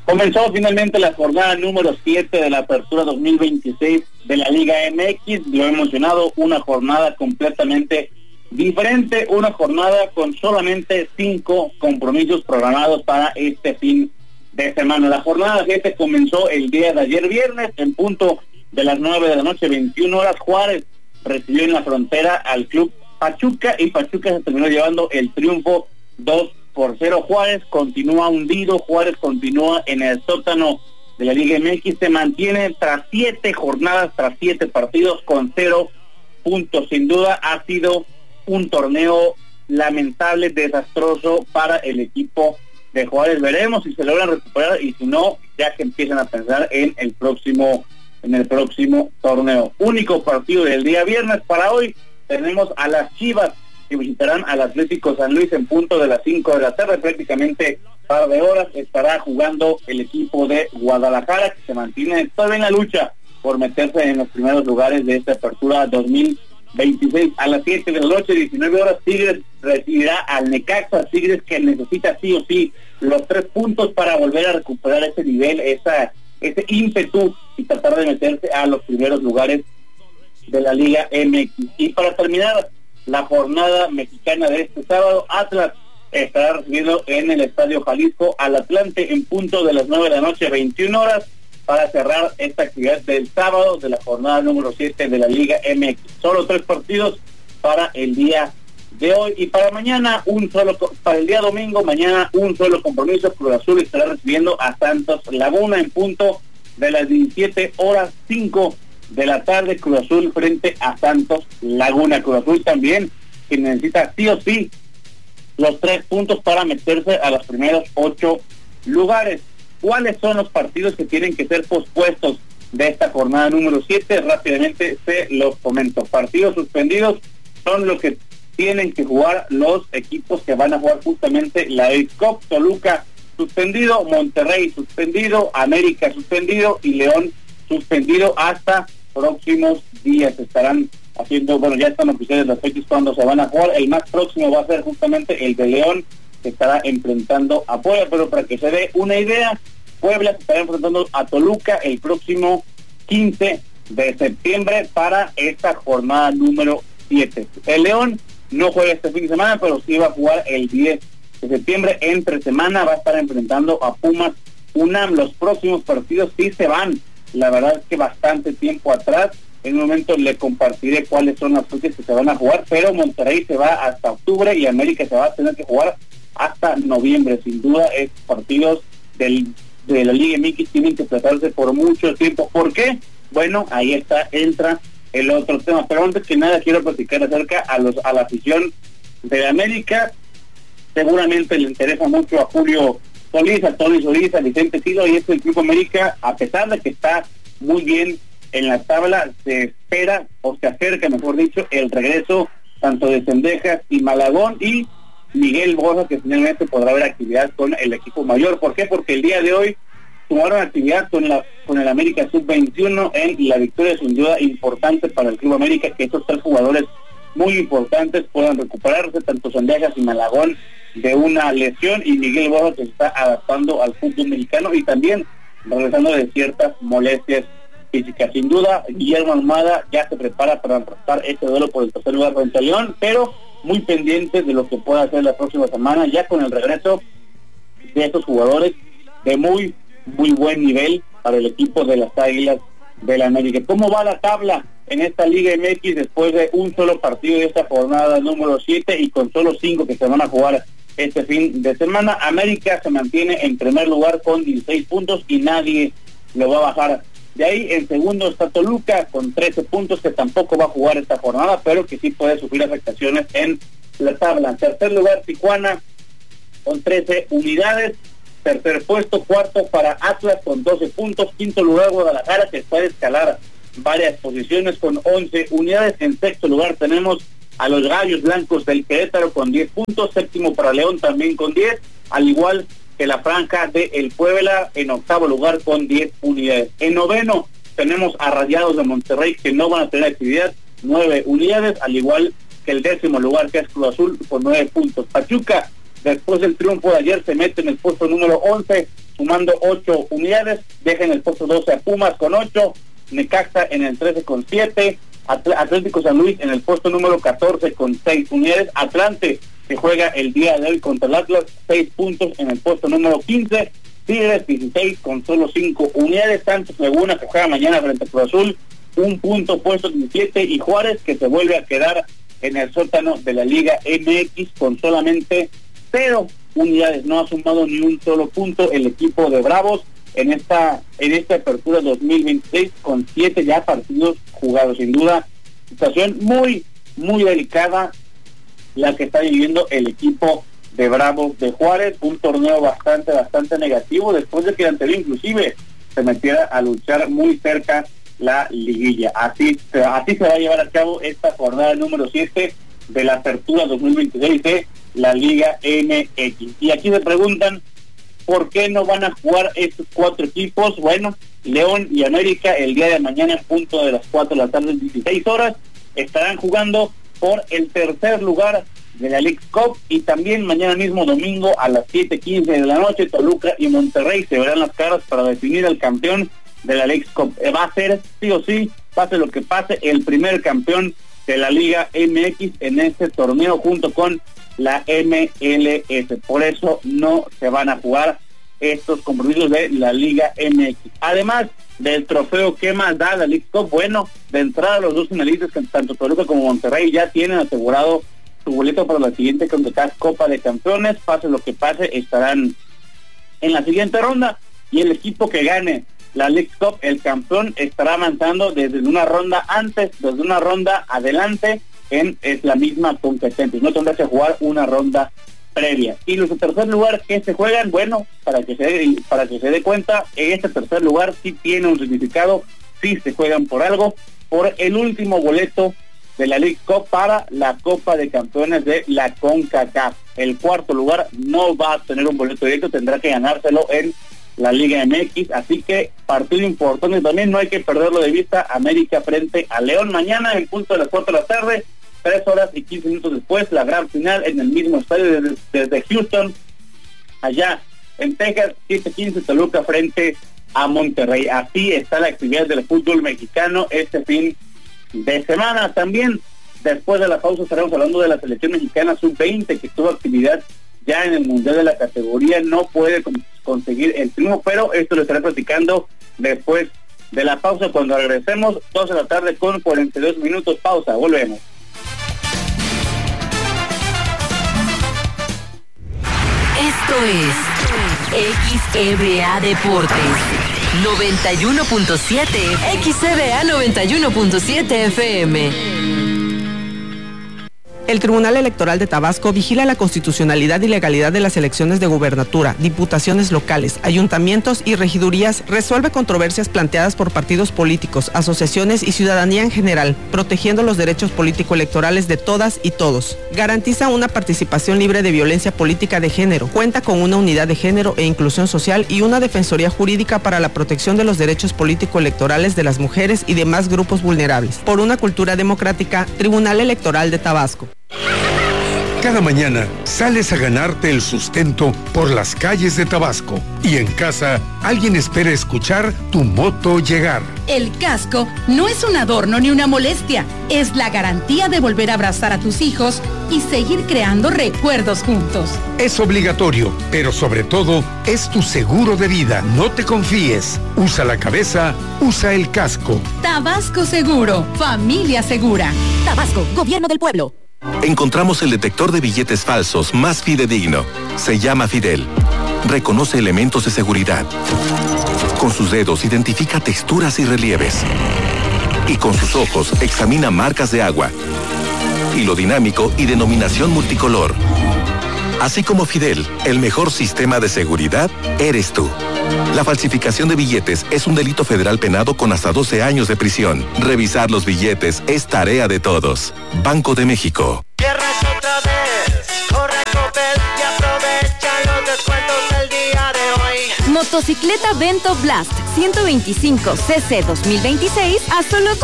Comenzó finalmente la jornada número 7 de la apertura 2026 de la Liga MX. Lo hemos mencionado, una jornada completamente diferente, una jornada con solamente 5 compromisos programados para este fin de semana. La jornada 7 comenzó el día de ayer viernes, en punto de las 9 de la noche, 21 horas. Juárez recibió en la frontera al club Pachuca y Pachuca se terminó llevando el triunfo 2-0. Juárez continúa hundido, Juárez continúa en el sótano de la Liga MX, se mantiene tras 7 jornadas, tras 7 partidos con 0 puntos. Sin duda ha sido un torneo lamentable, desastroso para el equipo de Juárez. Veremos si se logran recuperar y si no, ya que empiezan a pensar en el próximo torneo. Único partido del día viernes. Para hoy tenemos a las Chivas que visitarán al Atlético San Luis en punto de las 5 de la tarde, prácticamente par de horas estará jugando el equipo de Guadalajara, que se mantiene todavía en la lucha por meterse en los primeros lugares de esta apertura 2026. A las 7 de la noche, 19 horas, Tigres recibirá al Necaxa. Tigres que necesita sí o sí los 3 puntos para volver a recuperar ese nivel, ese ímpetu y tratar de meterse a los primeros lugares de la Liga MX. Y para terminar la jornada mexicana de este sábado, Atlas estará recibiendo en el Estadio Jalisco al Atlante en punto de las 9 de la noche, 21 horas, para cerrar esta actividad del sábado de la jornada número 7 de la Liga MX. Solo 3 partidos para el día de hoy y para mañana para el día domingo, mañana un solo compromiso. Cruz Azul estará recibiendo a Santos Laguna en punto de las 17 horas 5 de la tarde. Cruz Azul frente a Santos Laguna. Cruz Azul también que necesita sí o sí los 3 puntos para meterse a los primeros 8 lugares. ¿Cuáles son los partidos que tienen que ser pospuestos de esta jornada número 7? Rápidamente se los comento. Partidos suspendidos son los que tienen que jugar los equipos que van a jugar justamente la Leagues Cup. Toluca suspendido, Monterrey suspendido, América suspendido y León suspendido hasta próximos días. Estarán haciendo, ya están oficiales las fechas cuando se van a jugar. El más próximo va a ser justamente el de León, que estará enfrentando a Puebla, pero para que se dé una idea, Puebla se estará enfrentando a Toluca el próximo 15 de septiembre para esta jornada número 7. El León no juega este fin de semana, pero sí va a jugar el 10 de septiembre. Entre semana va a estar enfrentando a Pumas UNAM. Los próximos partidos sí se van, la verdad es que bastante tiempo atrás. En un momento le compartiré cuáles son las fechas que se van a jugar, pero Monterrey se va hasta octubre y América se va a tener que jugar hasta noviembre. Sin duda, estos partidos de la Liga MX tienen que tratarse por mucho tiempo. ¿Por qué? Bueno, ahí entra el otro tema. Pero antes que nada quiero platicar acerca a la afición de América. Seguramente le interesa mucho a Julio Solís, a Tony Solís, a Vicente Tilo, y el Club América, a pesar de que está muy bien en la tabla, se espera, o se acerca, mejor dicho, el regreso tanto de Cendejas y Malagón y Miguel Borja, que finalmente podrá haber actividad con el equipo mayor. ¿Por qué? Porque el día de hoy tomaron actividad con el América Sub-21 en la victoria, sin duda importante para el Club América, que estos 3 jugadores muy importantes puedan recuperarse, tanto Cendejas y Malagón de una lesión y Miguel Borja, que se está adaptando al fútbol mexicano y también regresando de ciertas molestias físicas. Sin duda, Guillermo Almada ya se prepara para enfrentar este duelo por el tercer lugar frente a León, pero muy pendiente de lo que pueda hacer la próxima semana, ya con el regreso de estos jugadores de muy buen nivel para el equipo de las Águilas del América. ¿Cómo va la tabla en esta Liga MX después de un solo partido de esta jornada número 7 y con solo 5 que se van a jugar este fin de semana? América se mantiene en primer lugar con 16 puntos y nadie lo va a bajar. De ahí en segundo está Toluca con 13 puntos, que tampoco va a jugar esta jornada, pero que sí puede sufrir afectaciones en la tabla. En tercer lugar Tijuana con 13 unidades. Tercer puesto, cuarto para Atlas con 12 puntos. Quinto lugar Guadalajara, que puede escalar varias posiciones con 11 unidades. En sexto lugar tenemos a los Gallos Blancos del Querétaro con 10 puntos. Séptimo para León también con 10, al igual que la franja de el Puebla en octavo lugar con 10 unidades. En noveno tenemos a Rayados de Monterrey, que no van a tener actividad, 9 unidades, al igual que el décimo lugar, que es Cruz Azul, con 9 puntos. Pachuca, después del triunfo de ayer, se mete en el puesto número 11 sumando 8 unidades, deja en el puesto 12 a Pumas con 8, Necaxa en el 13 con 7, Atlético San Luis en el puesto número 14 con 6 unidades, Atlante que juega el día de hoy contra el Atlas, 6 puntos en el puesto número 15, Tigres 16 con solo 5 unidades, Santos Laguna que juega mañana frente a Cruz Azul, 1 punto, puesto 17, y Juárez que se vuelve a quedar en el sótano de la Liga MX con solamente 0 unidades, no ha sumado ni un solo punto el equipo de Bravos en esta apertura 2026 con 7 ya partidos jugados. Sin duda, situación muy delicada la que está viviendo el equipo de Bravos de Juárez, un torneo bastante negativo después de que el anterior inclusive se metiera a luchar muy cerca la liguilla. Así se va a llevar a cabo esta jornada número 7 de la apertura 2026 de la Liga MX. Y aquí se preguntan ¿por qué no van a jugar estos 4 equipos? Bueno, León y América el día de mañana en punto de las 4 de la tarde, 16 horas, estarán jugando por el tercer lugar de la Leagues Cup, y también mañana mismo domingo a las 7:15 de la noche Toluca y Monterrey se verán las caras para definir al campeón de la Leagues Cup. Va a ser sí o sí, pase lo que pase, el primer campeón de la Liga MX en este torneo junto con la MLS. Por eso no se van a jugar estos compromisos de la Liga MX. Además del trofeo que más da la Leagues Cup, bueno, de entrada los dos finalistas, tanto Toluca como Monterrey, ya tienen asegurado su boleto para la siguiente Copa de Campeones. Pase lo que pase, estarán en la siguiente ronda, y el equipo que gane la Leagues Cup, el campeón, estará avanzando desde una ronda antes, desde una ronda adelante en la misma competencia, no tendrá que jugar una ronda previa. Y los de tercer lugar que se juegan, bueno, para que se dé cuenta, este tercer lugar sí tiene un significado, sí se juegan por algo, por el último boleto de la Leagues Cup para la Copa de Campeones de la CONCACAF. El cuarto lugar no va a tener un boleto directo, tendrá que ganárselo en la Liga MX, así que partido importante también, no hay que perderlo de vista. América frente a León mañana en punto de las 4 de la tarde, 3 horas y 15 minutos después, la gran final en el mismo estadio desde Houston, allá en Texas, 7:15 Toluca frente a Monterrey. Así está la actividad del fútbol mexicano este fin de semana. También después de la pausa estaremos hablando de la selección mexicana sub-20 que tuvo actividad ya en el mundial de la categoría, no puede conseguir el triunfo, pero esto lo estaré platicando después de la pausa cuando regresemos. 2 de la tarde con 42 minutos, pausa, volvemos. Esto es XEBA Deportes 91.7, XEBA 91.7 FM. El Tribunal Electoral de Tabasco vigila la constitucionalidad y legalidad de las elecciones de gubernatura, diputaciones locales, ayuntamientos y regidurías, resuelve controversias planteadas por partidos políticos, asociaciones y ciudadanía en general, protegiendo los derechos político-electorales de todas y todos. Garantiza una participación libre de violencia política de género, cuenta con una unidad de género e inclusión social y una defensoría jurídica para la protección de los derechos político-electorales de las mujeres y demás grupos vulnerables. Por una cultura democrática, Tribunal Electoral de Tabasco. Cada mañana sales a ganarte el sustento por las calles de Tabasco y en casa alguien espera escuchar tu moto llegar. El casco no es un adorno ni una molestia, es la garantía de volver a abrazar a tus hijos y seguir creando recuerdos juntos. Es obligatorio, pero sobre todo es tu seguro de vida. No te confíes, usa la cabeza, usa el casco. Tabasco Seguro, familia segura. Tabasco, Gobierno del Pueblo. Encontramos el detector de billetes falsos más fidedigno. Se llama Fidel. Reconoce elementos de seguridad. Con sus dedos identifica texturas y relieves. Y con sus ojos examina marcas de agua. Hilo dinámico y denominación multicolor. Así como Fidel, el mejor sistema de seguridad eres tú. La falsificación de billetes es un delito federal penado con hasta 12 años de prisión. Revisar los billetes es tarea de todos. Banco de México. Cierras otra vez, corre Coppel y aprovecha los descuentos del día de hoy. Motocicleta Vento Blast 125cc 2026 a solo